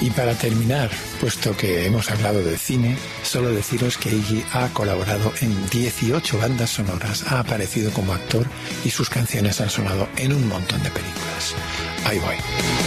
Y para terminar, puesto que hemos hablado de cine, solo deciros que Iggy ha colaborado en 18 bandas sonoras, ha aparecido como actor y sus canciones han sonado en un montón de películas. Ahí voy.